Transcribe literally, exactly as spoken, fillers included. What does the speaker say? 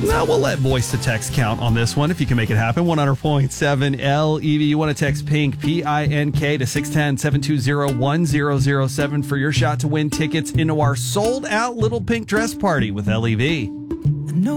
No, we'll let voice to text count on this one if you can make it happen. one hundred point seven L E V. You want to text PINK, P I N K, to six one zero, seven two zero, one zero zero seven for your shot to win tickets into our sold-out Little Pink Dress Party with L E V.